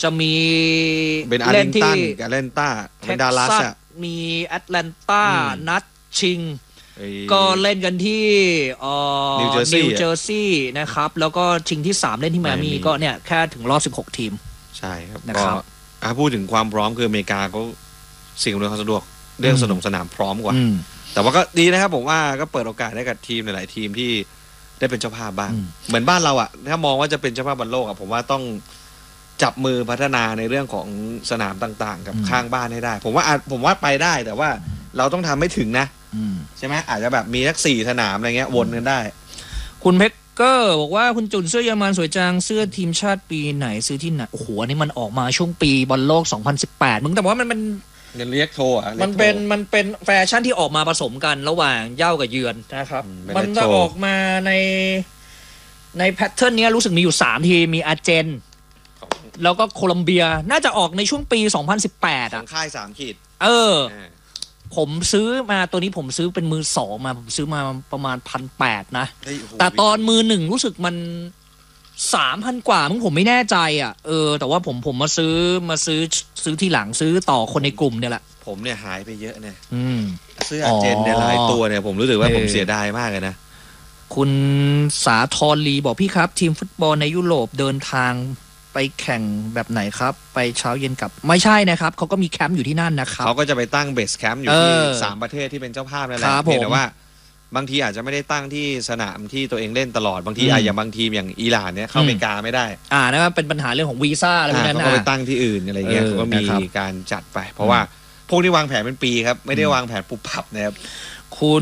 จะมีเป็นอาริงตันกับแอตแลนตาเป็นดัลลัสมีแอตแลนตานัดชิงก็เล่นกันที่นิวเจอร์ซีย์นะครับแล้วก็ชิงที่3เล่นที่ไมอามี่ก็เนี่ยแค่ถึงรอบ16ทีมใช่ครับนะครับพูดถึงความพร้อมคืออเมริกาเขาสิ่งอำนวยความสะดวกเรื่องสนามพร้อมกว่าแต่ว่าก็ดีนะครับผมว่าก็เปิดโอกาสให้กับทีมหลายๆทีมที่ได้เป็นเจ้าภาพบ้างเหมือนบ้านเราอ่ะถ้ามองว่าจะเป็นเจ้าภาพบอลโลกอ่ะผมว่าต้องจับมือพัฒนาในเรื่องของสนามต่างๆกับข้างบ้านให้ได้ผมว่าไปได้แต่ว่าเราต้องทำให้ถึงนะใช่ไหมอาจจะแบบมีสัก4 สนามอะไรเงี้ยวนกันได้คุณเพชรก็บอกว่าคุณจุนเสื้อเยอรมันสวยจังเสื้อทีมชาติปีไหนซื้อที่ไหนโอ้โหนี่มันออกมาช่วงปีบอลโลก2018มึงแต่ว่ามันเงินเรียกโทอ่ะมันเป็นแฟชั่นที่ออกมาผสมกันระหว่างเย้ากับเยือนนะครับมันจะออกมาในแพทเทิร์นนี้รู้สึกมีอยู่3ทีมมีอาร์เจนแล้วก็โคลัมเบียน่าจะออกในช่วงปี2018 ของค่าย3 ขีดผมซื้อมาตัวนี้ผมซื้อเป็นมือ2มาผมซื้อมาประมาณ 1,800 นะแต่ตอนมือ1รู้สึกมัน 3,000 กว่ามึงผมไม่แน่ใจอ่ะแต่ว่าผมมาซื้อที่หลังซื้อต่อคนในกลุ่มเนี่ยแหละผมเนี่ยหายไปเยอะเนี่ยซื้ออาร์เจนเนี่ยหลายตัวเนี่ยผมรู้สึกว่าผมเสียดายมากเลยนะคุณสาธรลีบอกพี่ครับทีมฟุตบอลในยุโรปเดินทางไปแข่งแบบไหนครับไปเช้าเย็นกลับไม่ใช่นะครับเขาก็มีแคมป์อยู่ที่นั่นนะครับเขาก็จะไปตั้งเบสแคมป์อยู่ที่3 ประเทศที่เป็นเจ้าภาพนั่นแหละแต่ว่าบางทีอาจจะไม่ได้ตั้งที่สนามที่ตัวเองเล่นตลอดบางทีอย่างบางทีมอย่างอิหร่านเนี่ยเข้าอเมริกาไม่ได้นั่นเป็นปัญหาเรื่องของวีซ่าอะไรพวกนั้นเขาก็ไปตั้งที่อื่นอะไรเงี้ยเขาก็มีการจัดไปเพราะว่าพวกที่วางแผนเป็นปีครับไม่ได้วางแผนปุบปับนะครับคุณ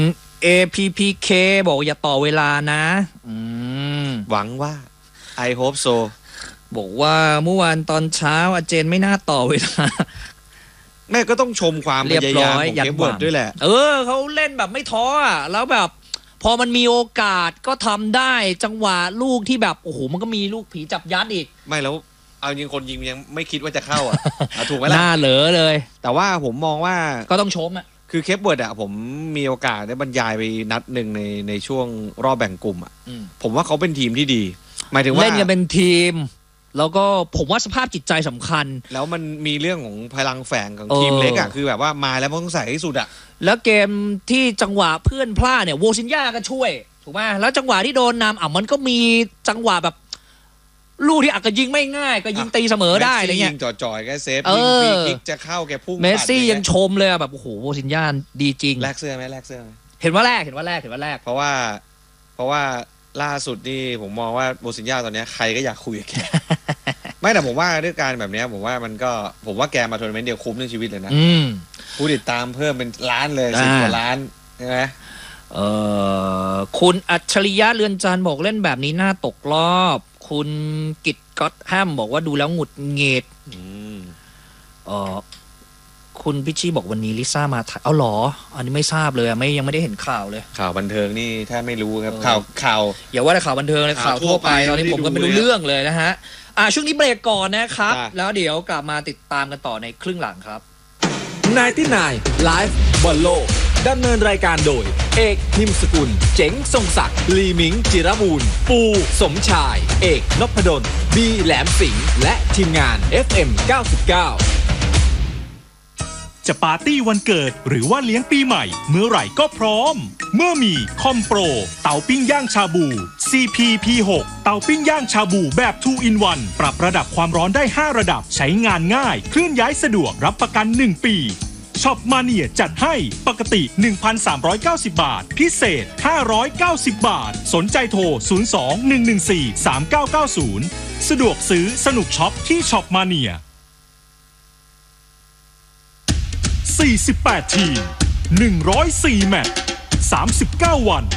APPK บอกอย่าต่อเวลานะหวังว่า I hope so บอกว่าเมื่อวานตอนเช้าอาเจนไม่น่าต่อเวลาแม่ก็ต้องชมความพยายามของเคปเวิร์ดด้วยแหละเขาเล่นแบบไม่ท้อแล้วแบบพอมันมีโอกาสก็ทำได้จังหวะลูกที่แบบโอ้โหมันก็มีลูกผีจับยัดอีกไม่แล้วเอายิงคนยิงยังไม่คิดว่าจะเข้าถูกไหมล่ะน่าเหลือเลยแต่ว่าผมมองว่าก็ต้องชมคือเคปเวิร์ดผมมีโอกาสได้บรรยายไปนัดหนึ่งในช่วงรอบแบ่งกลุ่มผมว่าเขาเป็นทีมที่ดีหมายถึงว่าเล่นกันเป็นทีมแล้วก็ผมว่าสภาพจิตใจสำคัญแล้วมันมีเรื่องของพลังแฝงของทีมเล็กคือแบบว่ามาแล้วมันต้องใส่ให้สุดแล้วเกมที่จังหวะเพื่อนพลาดเนี่ยโวซินญาก็ช่วยถูกไหมแล้วจังหวะที่โดนนำมันก็มีจังหวะแบบลูกที่อาจจะยิงไม่ง่ายก็ยิงตีเสมอได้อะไรเงี้ยยิงจ่อยๆก็เซฟยิงฟรีคิกจะเข้าแกพุ่งเมสซี่ยังชมเลยแบบโอ้โหโวซินญาดีจริงแลกเสื้อไหมเห็นว่าแลกเพราะว่าล่าสุดนี่ผมมองว่าโวซินญาตอนนี้ใครก็อยากคุยกับแกไม่แต่ผมว่าด้วยการแบบนี้ผมว่าแกมาทัวร์นาเมนต์เดียวคุ้มในชีวิตเลยนะผู้ติดตามเพิ่มเป็นล้านเลย10 กว่าล้านใช่ไหมคุณอัจฉริยะเรือนจันทร์บอกเล่นแบบนี้น่าตกรอบคุณกิตก็อตแฮมบอกว่าดูแล้วหงุดหงิดคุณพิชชี่บอกวันนี้ลิซ่ามาถ่ายหรออันนี้ไม่ทราบเลยยังไม่ได้เห็นข่าวเลยข่าวบันเทิงนี่แทบไม่รู้ครับข่าวอย่าว่าแต่ข่าวบันเทิงเลยข่าวทั่วไปตอนนี้ผมก็ไม่รู้เรื่องเลยนะฮะช่วงนี้เบรกก่อนนะครับแล้วเดี๋ยวกลับมาติดตามกันต่อในครึ่งหลังครับ 99 Live บอลโลกดำเนินรายการโดยเอกนิมสกุลเจ๋งทรงศักดิ์ลีมิงจิรบูรณ์ปูสมชายเอกนพดลบีแหลมสิงห์และทีมงาน FM 99 จะปาร์ตี้วันเกิดหรือว่าเลี้ยงปีใหม่เมื่อไหร่ก็พร้อมเมื่อมีคอมโปรเตาปิ้งย่างชาบู CPP6 เตาปิ้งย่างชาบูแบบ 2 in 1 ปรับระดับความร้อนได้5 ระดับใช้งานง่ายเคลื่อนย้ายสะดวกรับประกัน1 ปีช็อปมาเนียจัดให้ปกติ 1,390 บาทพิเศษ590 บาทสนใจโทร 02-114-3990 สะดวกซื้อสนุกช็อปที่ช็อปมาเนีย48 ทีม 104 แมตช์ 39 วัน